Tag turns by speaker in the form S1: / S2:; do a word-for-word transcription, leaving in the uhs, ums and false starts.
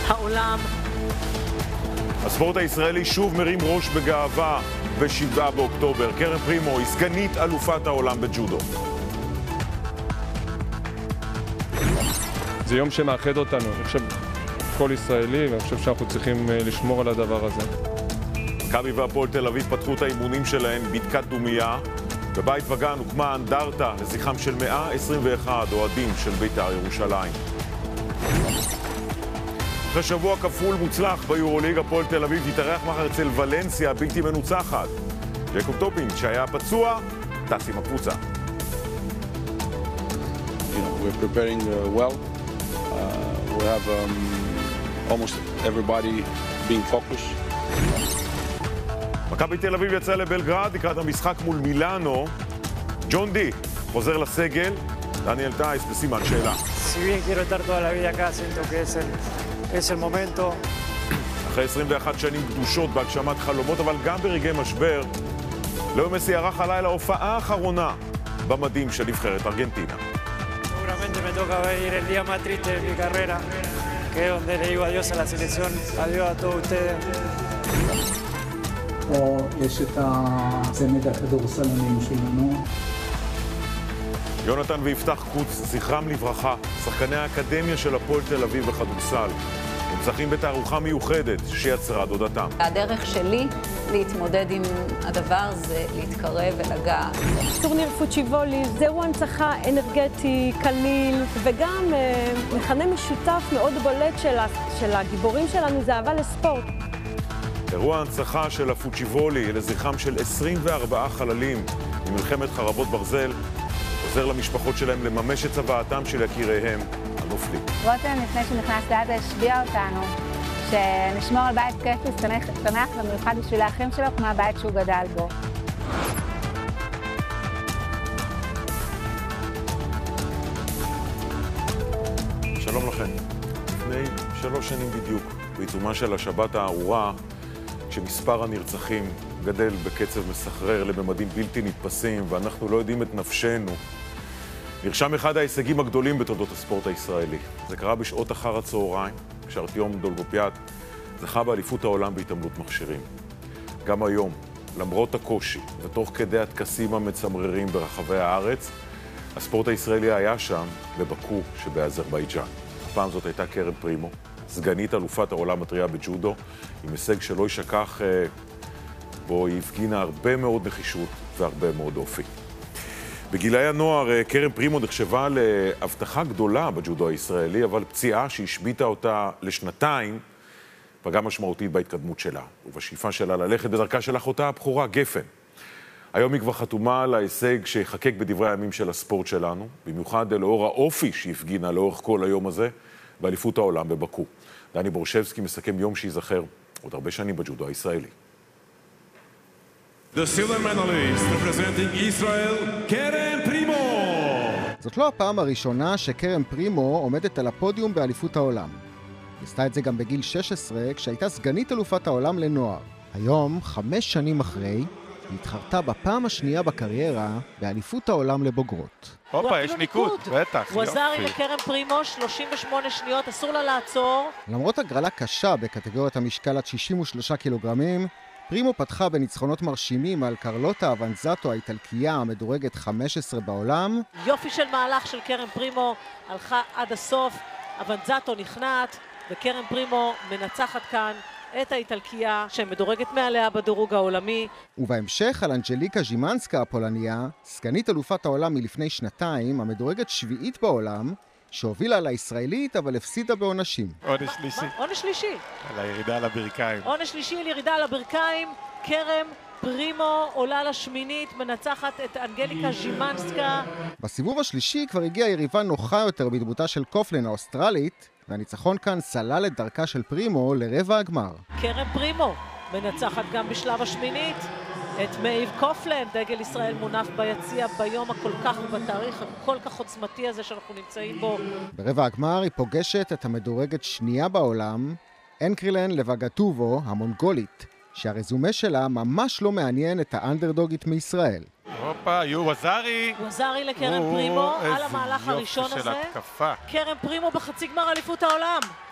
S1: העולם.
S2: הספורט הישראלי שוב מרים ראש בגאווה בשבעה באוקטובר. קרן פרימו היא סגנית אלופת העולם בג'ודו.
S3: זה יום שמאחד אותנו, אני חושב, כל ישראלי, ואני חושב שאנחנו צריכים לשמור על הדבר הזה.
S2: מכבי והפועל תל אביב פתחו את האימונים שלהן בדקת דומייה. בבית וגן הוקמה אנדרטה לזכרם של מאה עשרים ואחד אוהדים של בית"ר ירושלים. אחרי שבוע כפול מוצלח ביורוליג, הפועל תל אביב יתארח מחר אצל ולנסיה בלתי מנוצחת. ג'ייקוב טופינג, שהיה פצוע, טס עם הקבוצה.
S4: You know, we're preparing uh, well. Uh, we have um, almost everybody being focused.
S2: מכבי תל אביב יצא לבלגרד לקראת המשחק מול מילאנו. ג'ון די חוזר לסגל. דניאל טייס בסימן שאלה.
S5: Si bien quiero estar toda la vida acá, siento que es el, es el momento.
S2: אחרי עשרים ואחת שנים קדושות בהגשמת חלומות, אבל גם ברגעי משבר, לאו מסי ערך הלילה הופעה האחרונה במדים של נבחרת ארגנטינה.
S5: Seguramente me toca vivir el día más triste de mi carrera, que es donde le digo adiós a la selección, adiós a todos ustedes.
S6: או יש את הצמד הכדורסלנים שלנו.
S2: יונתן ויפתח קוץ, זכרם לברכה, שחקני האקדמיה של הפועל תל אביב בכדורסל. הם זכים בתערוכה מיוחדת שיצרה דודתם.
S7: הדרך שלי להתמודד עם הדבר זה להתקרב ולגעת.
S8: טורניר פוצ'יבולי זהו הנצחה אנרגטי, קליל, וגם אה, מכנה משותף מאוד בולט של, של הגיבורים שלנו זה אהבה לספורט.
S2: אירוע ההנצחה של הפוצ'יבולי לזכרם של עשרים וארבעה חללים ממלחמת חרבות ברזל עוזר למשפחות שלהם לממש את צוואתם של יקיריהם הנופלים.
S9: רותם לפני שנכנס לעזה השביע אותנו שנשמור על בית כיפי, שמח במיוחד בשביל האחים שלו כמו הבית שהוא גדל בו.
S2: שלום לכם. לפני שלוש שנים בדיוק, בעיצומה של השבת הארורה, כשמספר הנרצחים גדל בקצב מסחרר לממדים בלתי נתפסים ואנחנו לא יודעים את נפשנו, נרשם אחד ההישגים הגדולים בתולדות הספורט הישראלי. זה קרה בשעות אחר הצהריים, כשארטיום דולגופיאט זכה באליפות העולם בהתעמלות מכשירים. גם היום, למרות הקושי ותוך כדי הטקסים המצמררים ברחבי הארץ, הספורט הישראלי היה שם בבקו שבאזרבייג'אן. הפעם זאת הייתה קרן פרימו, סגנית אלופת העולם הטריה בג'ודו, עם הישג שלא יישכח, בו היא הפגינה הרבה מאוד נחישות והרבה מאוד אופי. בגילי הנוער, קרן פרימו נחשבה להבטחה גדולה בג'ודו הישראלי, אבל פציעה שהשביתה אותה לשנתיים פגעה משמעותית בהתקדמות שלה, ובשאיפה שלה ללכת בדרכה של אחותה הבכורה, גפן. היום היא כבר חתומה על ההישג שיחקק בדברי הימים של הספורט שלנו, במיוחד לאור האופי שהפגינה לאורך כל היום הזה, באליפות העולם בבקו. דני בורשבסקי מסכם יום שיזכר עוד הרבה שנים בג'ודו הישראלי.
S10: The silver medalist representing Israel, קרן פרימו.
S11: זאת לא הפעם הראשונה שקרן פרימו עומדת על הפודיום באליפות העולם. היא עשתה את זה גם בגיל שש עשרה, כשהייתה סגנית אלופת העולם לנוער. היום, חמש שנים אחרי, היא התחרתה בפעם השנייה בקריירה באליפות העולם לבוגרות.
S12: הופה, יש ניקוד, בטח,
S1: הוא עזר עם קרן פרימו, שלושים ושמונה שניות, אסור לה לעצור.
S11: למרות הגרלה קשה בקטגוריית המשקל עד שישים ושלושה קילוגרמים, פרימו פתחה בניצחונות מרשימים על קרלוטה אבנזאטו האיטלקייה המדורגת חמש עשרה בעולם.
S1: יופי של מהלך של קרן פרימו, הלכה עד הסוף, אבנזאטו נכנעת, וקרן פרימו מנצחת כאן את האיטלקייה שמדורגת מעליה בדירוג העולמי.
S11: ובהמשך על אנג'ליקה ז'ימנסקה הפולניה, סגנית אלופת העולם מלפני שנתיים, המדורגת שביעית בעולם, שהובילה על הישראלית אבל הפסידה בעונשים.
S12: עונש שלישי.
S1: עונש שלישי.
S12: על הירידה על הברכיים.
S1: עונש שלישי על ירידה על הברכיים. קרן פרימו עולה לשמינית, מנצחת את אנגליקה ז'ימנסקה.
S11: בסיבוב השלישי כבר הגיעה יריבה נוחה יותר בדמותה של קופלן האוסטרלית, והניצחון כאן סלל את דרכה של פרימו לרבע הגמר.
S1: קרן פרימו מנצחת גם בשלב השמינית את מאיב קופלן, דגל ישראל מונף ביציע ביום הכל כך ובתאריך הכל כך עוצמתי הזה שאנחנו נמצאים בו.
S11: ברבע הגמר היא פוגשת את המדורגת שנייה בעולם, אנקרילן לבגטובו המונגולית, שהרזומה שלה ממש לא מעניין את האנדרדוגית מישראל.
S12: הופה, יו וזרי.
S1: וזרי לקרן פרימו על המהלך הראשון הזה.
S12: יופי של התקפה.
S1: קרן פרימו בחצי גמר אליפות העולם.